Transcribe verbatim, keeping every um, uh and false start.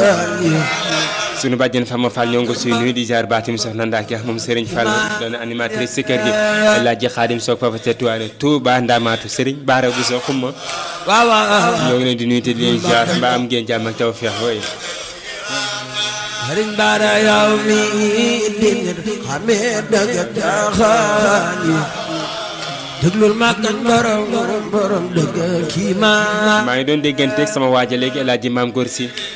sunu bàjjen Fama Fall ñoo ngi ko suy nuyu di jaar baatim soxna Ndake moom Serigne Fall doon animatrice si kër gi Laaji Xaadim Sock foofa ca Tuwaale Touba Ndamaatu Serigne Baara bu so xumma waaw waaw ñoo ngi leen di nuyu te di leen jaar mbaa am ngeen jàmm ak tawfeex wooy Serigne Bara yow mi dinir xamee dëgg taxaani déglul ma kan borom borom borom dëgg kii ma maa ngi doon dégganteeg sama waaja léegi El Hadji Maam Góor Si